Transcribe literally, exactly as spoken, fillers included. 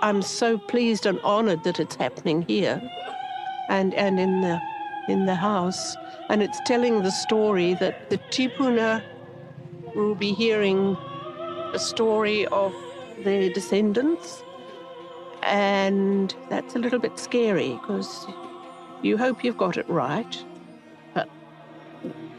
I'm so pleased and honoured that it's happening here and, and in the in the house. And it's telling the story that the Tipuna will be hearing a story of their descendants. And that's a little bit scary because you hope you've got it right.